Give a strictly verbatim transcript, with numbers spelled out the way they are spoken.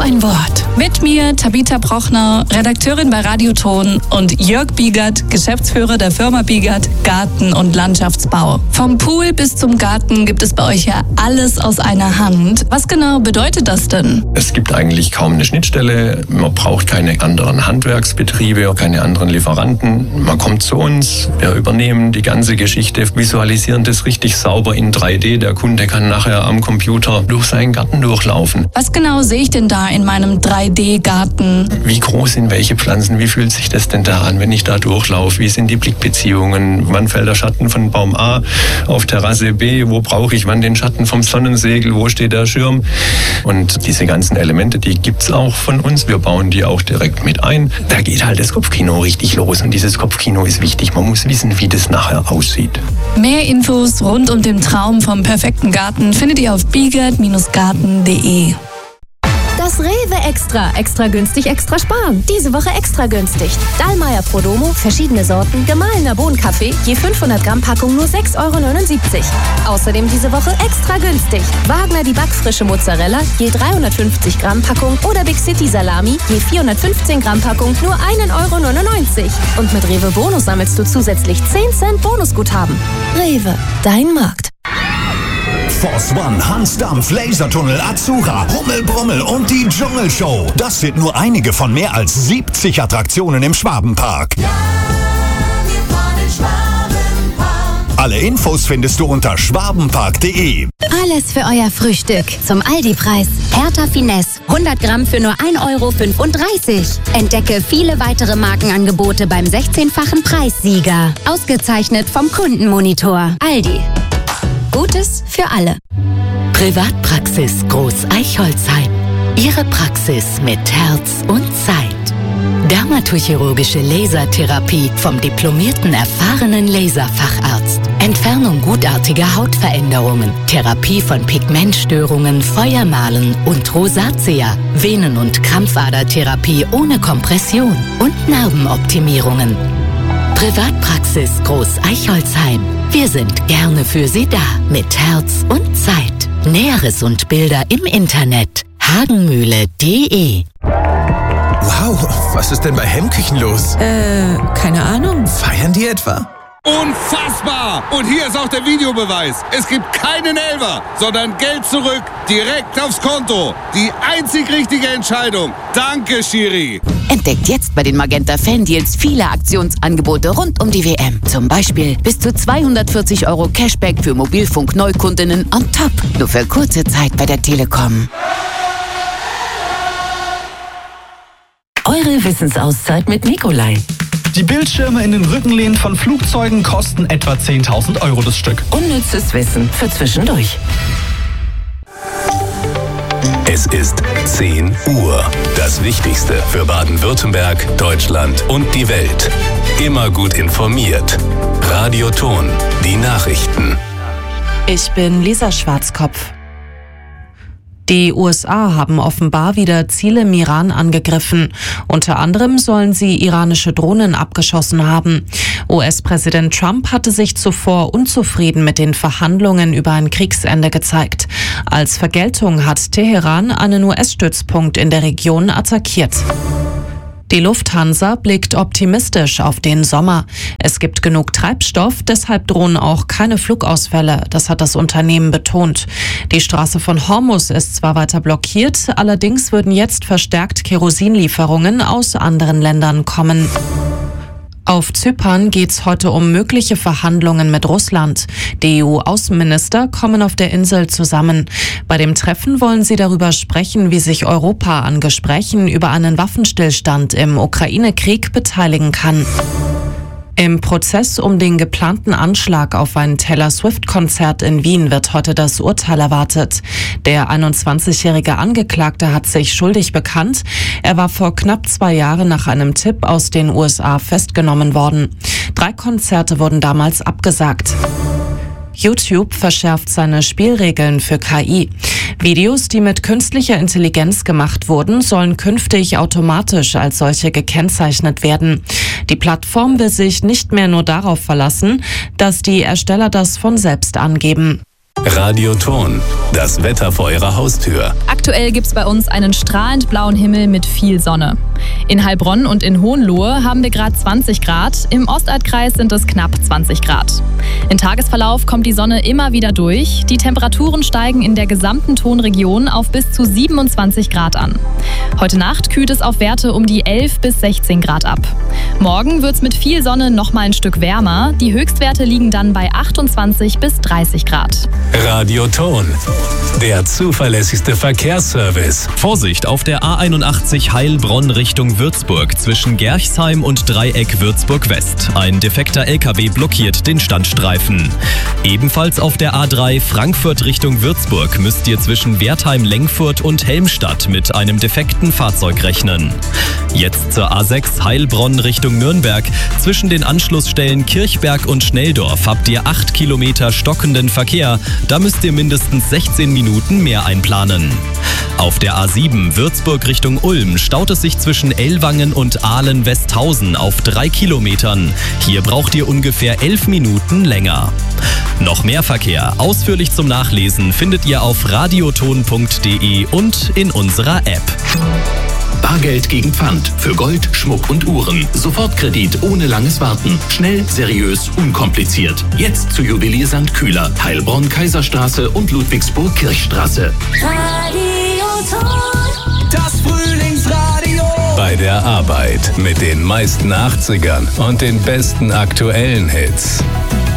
ein Wort. Mit mir Tabitha Brochner, Redakteurin bei Radioton, und Jörg Biegert, Geschäftsführer der Firma Biegert Garten- und Landschaftsbau. Vom Pool bis zum Garten gibt es bei euch ja alles aus einer Hand. Was genau bedeutet das denn? Es gibt eigentlich kaum eine Schnittstelle. Man braucht keine anderen Handwerksbetriebe, keine anderen Lieferanten. Man kommt zu uns, wir übernehmen die ganze Geschichte, visualisieren das richtig sauber in drei D. Der Kunde kann nachher am Computer durch seinen Garten durchlaufen. Was genau sehe ich denn da in meinem drei D Garten? Wie groß sind welche Pflanzen? Wie fühlt sich das denn da an, wenn ich da durchlaufe? Wie sind die Blickbeziehungen? Wann fällt der Schatten von Baum A auf Terrasse B? Wo brauche ich wann den Schatten vom Sonnensegel? Wo steht der Schirm? Und diese ganzen Elemente, die gibt's auch von uns. Wir bauen die auch direkt mit ein. Da geht halt das Kopfkino richtig los. Und dieses Kopfkino ist wichtig. Man muss wissen, wie das nachher aussieht. Mehr Infos rund um den Traum vom perfekten Garten findet ihr auf biegert Garten punkt de. Das Rewe Extra. Extra günstig, extra sparen. Diese Woche extra günstig. Dallmayr Prodomo, verschiedene Sorten, gemahlener Bohnenkaffee, je fünfhundert Gramm Packung nur sechs Euro neunundsiebzig. Außerdem diese Woche extra günstig. Wagner die backfrische Mozzarella, je dreihundertfünfzig Gramm Packung, oder Big City Salami, je vierhundertfünfzehn Gramm Packung, nur ein Euro neunundneunzig. Und mit Rewe Bonus sammelst du zusätzlich zehn Cent Bonusguthaben. Rewe, dein Markt. Force One, Hans Dampf, Lasertunnel, Azura, Hummel, Brummel und die Dschungelshow. Das sind nur einige von mehr als siebzig Attraktionen im Schwabenpark. Ja, wir fahren in Schwabenpark. Alle Infos findest du unter schwabenpark punkt de. Alles für euer Frühstück zum Aldi-Preis. Hertha Finesse, hundert Gramm für nur ein Euro fünfunddreißig. Entdecke viele weitere Markenangebote beim sechzehnfachen Preissieger. Ausgezeichnet vom Kundenmonitor. Aldi. Gutes für alle. Privatpraxis Groß Eichholzheim. Ihre Praxis mit Herz und Zeit. Dermatochirurgische Lasertherapie vom diplomierten, erfahrenen Laserfacharzt. Entfernung gutartiger Hautveränderungen. Therapie von Pigmentstörungen, Feuermalen und Rosatia. Venen- und Krampfadertherapie ohne Kompression. Und Narbenoptimierungen. Privatpraxis Groß Eichholzheim. Wir sind gerne für Sie da, mit Herz und Zeit. Näheres und Bilder im Internet hagenmühle punkt de. Wow, was ist denn bei Hemmküchen los? Äh, keine Ahnung. Feiern die etwa? Unfassbar! Und hier ist auch der Videobeweis. Es gibt keinen Elfer, sondern Geld zurück, direkt aufs Konto. Die einzig richtige Entscheidung. Danke, Schiri. Entdeckt jetzt bei den Magenta Fan-Deals viele Aktionsangebote rund um die W M. Zum Beispiel bis zu zweihundertvierzig Euro Cashback für Mobilfunk-Neukundinnen on top. Nur für kurze Zeit bei der Telekom. Eure Wissensauszeit mit Nikolai. Die Bildschirme in den Rückenlehnen von Flugzeugen kosten etwa zehntausend Euro das Stück. Unnützes Wissen für zwischendurch. Es ist zehn Uhr. Das Wichtigste für Baden-Württemberg, Deutschland und die Welt. Immer gut informiert. Radioton, die Nachrichten. Ich bin Lisa Schwarzkopf. Die U S A haben offenbar wieder Ziele im Iran angegriffen. Unter anderem sollen sie iranische Drohnen abgeschossen haben. U S-Präsident Trump hatte sich zuvor unzufrieden mit den Verhandlungen über ein Kriegsende gezeigt. Als Vergeltung hat Teheran einen U S-Stützpunkt in der Region attackiert. Die Lufthansa blickt optimistisch auf den Sommer. Es gibt genug Treibstoff, deshalb drohen auch keine Flugausfälle. Das hat das Unternehmen betont. Die Straße von Hormuz ist zwar weiter blockiert, allerdings würden jetzt verstärkt Kerosinlieferungen aus anderen Ländern kommen. Auf Zypern geht's heute um mögliche Verhandlungen mit Russland. Die E U-Außenminister kommen auf der Insel zusammen. Bei dem Treffen wollen sie darüber sprechen, wie sich Europa an Gesprächen über einen Waffenstillstand im Ukraine-Krieg beteiligen kann. Im Prozess um den geplanten Anschlag auf ein Taylor Swift-Konzert in Wien wird heute das Urteil erwartet. Der einundzwanzigjährige Angeklagte hat sich schuldig bekannt. Er war vor knapp zwei Jahren nach einem Tipp aus den U S A festgenommen worden. Drei Konzerte wurden damals abgesagt. YouTube verschärft seine Spielregeln für K I. Videos, die mit künstlicher Intelligenz gemacht wurden, sollen künftig automatisch als solche gekennzeichnet werden. Die Plattform will sich nicht mehr nur darauf verlassen, dass die Ersteller das von selbst angeben. Radioton, das Wetter vor Ihrer Haustür. Aktuell gibt's bei uns einen strahlend blauen Himmel mit viel Sonne. In Heilbronn und in Hohenlohe haben wir gerade zwanzig Grad, im Ostaldkreis sind es knapp zwanzig Grad. Im Tagesverlauf kommt die Sonne immer wieder durch. Die Temperaturen steigen in der gesamten Tonregion auf bis zu siebenundzwanzig Grad an. Heute Nacht kühlt es auf Werte um die elf bis sechzehn Grad ab. Morgen wird's mit viel Sonne noch mal ein Stück wärmer. Die Höchstwerte liegen dann bei achtundzwanzig bis dreißig Grad. Radioton, der zuverlässigste Verkehrsservice. Vorsicht auf der A einundachtzig Heilbronn Richtung Würzburg zwischen Gerchsheim und Dreieck Würzburg West. Ein defekter L K W blockiert den Standstreifen. Ebenfalls auf der A drei Frankfurt Richtung Würzburg müsst ihr zwischen Wertheim-Lengfurt und Helmstadt mit einem defekten Fahrzeug rechnen. Jetzt zur A sechs Heilbronn Richtung Nürnberg. Zwischen den Anschlussstellen Kirchberg und Schnelldorf habt ihr acht Kilometer stockenden Verkehr. Da müsst ihr mindestens sechzehn Minuten mehr einplanen. Auf der A sieben Würzburg Richtung Ulm staut es sich zwischen Ellwangen und Aalen-Westhausen auf drei Kilometern. Hier braucht ihr ungefähr elf Minuten länger. Noch mehr Verkehr, ausführlich zum Nachlesen, findet ihr auf radioton punkt de und in unserer App. Bargeld gegen Pfand für Gold, Schmuck und Uhren. Sofortkredit ohne langes Warten. Schnell, seriös, unkompliziert. Jetzt zu Juwelier Sankt Kühler, Heilbronn, Kaiserstraße und Ludwigsburg Kirchstraße. Radioton, das Frühlingsradio. Bei der Arbeit mit den meisten achtzigern und den besten aktuellen Hits.